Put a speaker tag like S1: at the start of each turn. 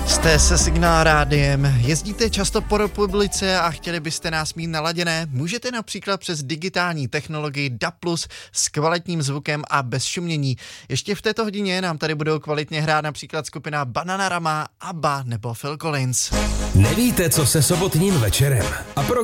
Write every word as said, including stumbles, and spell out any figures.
S1: Jste se Signál rádiem, jezdíte často po republice a chtěli byste nás mít naladěné? Můžete například přes digitální technologii D A B plus s kvalitním zvukem a bez šumění. Ještě v této hodině nám tady budou kvalitně hrát například skupina Bananarama, ABBA nebo Phil Collins.
S2: Nevíte, co se sobotním večerem. A pro